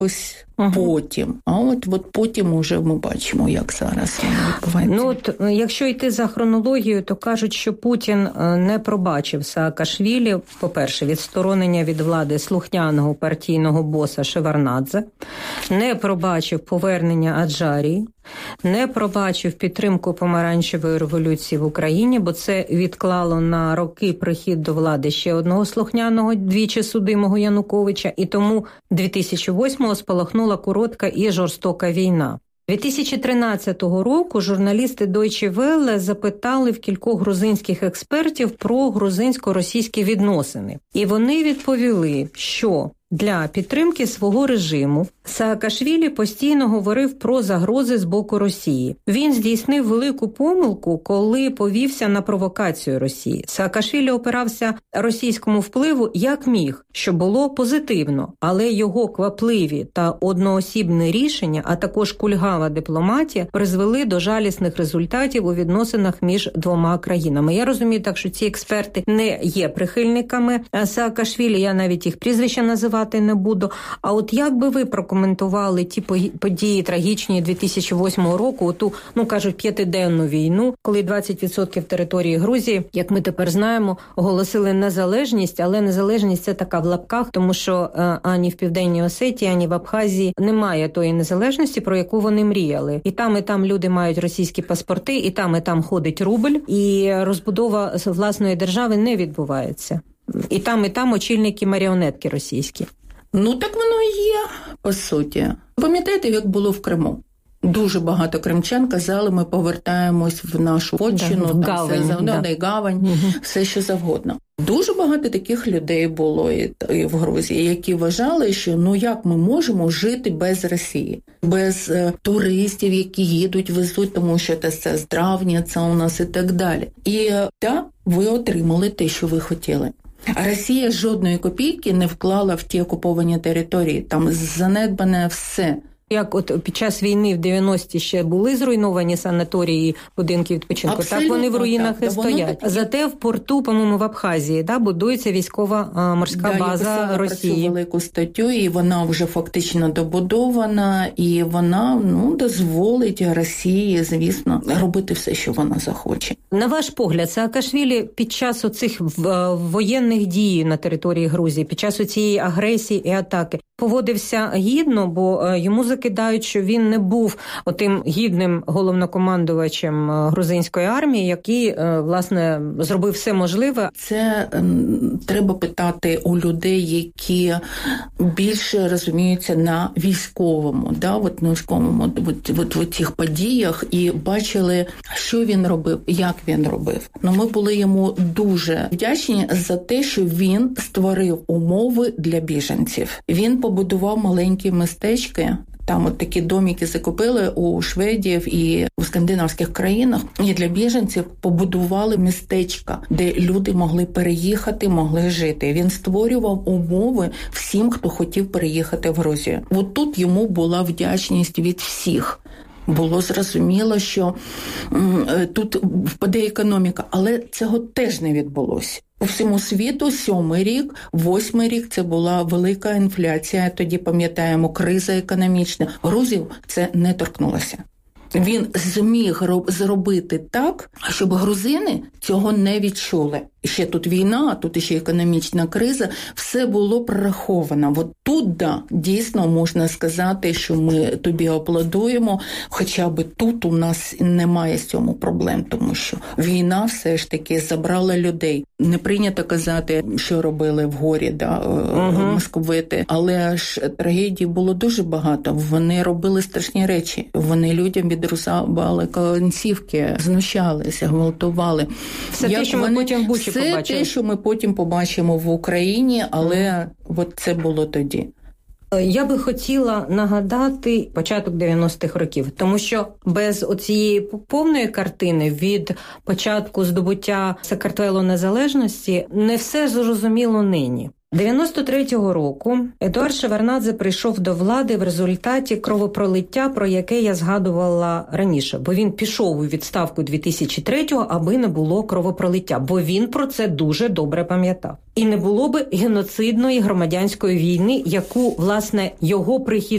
ось потім. А от потім уже ми бачимо, як зараз відбувається. Якщо йти за хронологією, то кажуть, що Путін не пробачив Саакашвілі, по-перше, відсторонення від влади слухняного партійного боса Шеварднадзе, не пробачив повернення Аджарії, не пробачив підтримку помаранчевої революції в Україні, бо це відклало на роки прихід до влади ще одного слухняного, двічі судимого Януковича, і тому 2008-го спалахнула коротка і жорстока війна. 2013 року журналісти Deutsche Welle запитали в кількох грузинських експертів про грузинсько-російські відносини. І вони відповіли, що для підтримки свого режиму Саакашвілі постійно говорив про загрози з боку Росії. Він здійснив велику помилку, коли повівся на провокацію Росії. Саакашвілі опирався російському впливу як міг, що було позитивно, але його квапливі та одноосібні рішення, а також кульгава дипломатія призвели до жалісних результатів у відносинах між двома країнами. Я розумію так, що ці експерти не є прихильниками Саакашвілі, я навіть їх прізвища називати не буду. А от як би ви прокоментували ті події трагічні 2008 року, ту, кажуть, п'ятиденну війну, коли 20% території Грузії, як ми тепер знаємо, оголосили незалежність, але незалежність це така в лапках, тому що ані в Південній Осетії, ані в Абхазії немає тої незалежності, про яку вони мріяли. І там люди мають російські паспорти, і там ходить рубль, і розбудова власної держави не відбувається. І там очільники маріонетки російські. Так воно і є, по суті. Пам'ятаєте, як було в Криму? Дуже багато кримчан казали, ми повертаємось в нашу вотчину, гавань, все що завгодно. Дуже багато таких людей було і в Грузії, які вважали, що як ми можемо жити без Росії, без туристів, які їдуть, везуть, тому що це здравниця у нас і так далі. І ви отримали те, що ви хотіли. А Росія жодної копійки не вклала в ті окуповані території, там занедбане все. Як під час війни в 90-ті ще були зруйновані санаторії, будинки відпочинку, абсолютно, так вони в руїнах і стоять. Зате в порту, по-моєму, в Абхазії, будується військова морська база Росії. Про цю велику статтю, і вона вже фактично добудована, і вона дозволить Росії, звісно, робити все, що вона захоче. На ваш погляд, Саакашвілі під час оцих воєнних дій на території Грузії, під час цієї агресії і атаки, поводився гідно, бо йому закидають, що він не був отим гідним головнокомандувачем грузинської армії, який, власне, зробив все можливе. Це треба питати у людей, які більше розуміються на військовому, на військовому, в цих подіях, і бачили, що він робив, як він робив. Ми були йому дуже вдячні за те, що він створив умови для біженців. Він побудував маленькі містечки, там такі домики закупили у шведів і у скандинавських країнах. І для біженців побудували містечка, де люди могли переїхати, могли жити. Він створював умови всім, хто хотів переїхати в Грузію. Тут йому була вдячність від всіх. Було зрозуміло, що тут впаде економіка, але цього теж не відбулося. По всьому світу 7-й рік, 8-й рік це була велика інфляція, тоді пам'ятаємо, криза економічна. Грузів це не торкнулося. Він зміг зробити так, щоб грузини цього не відчули. Ще тут війна, а тут ще економічна криза. Все було прораховано. Тут, дійсно можна сказати, що ми тобі аплодуємо, хоча б тут у нас немає з цьому проблем, тому що війна все ж таки забрала людей. Не прийнято казати, що робили в горі, московити, але ж трагедій було дуже багато. Вони робили страшні речі. Вони людям відрізали кінцівки, знущалися, гвалтували. Все те, що ми потім в Бучі побачили. Все те, що ми потім побачимо в Україні, але це було тоді. Я би хотіла нагадати початок 90-х років, тому що без оцієї повної картини від початку здобуття Саакартвелу незалежності не все зрозуміло нині. 93-го року Едуард Шеварднадзе прийшов до влади в результаті кровопролиття, про яке я згадувала раніше. Бо він пішов у відставку 2003-го, аби не було кровопролиття. Бо він про це дуже добре пам'ятав. І не було би геноцидної громадянської війни, яку, власне, його прихід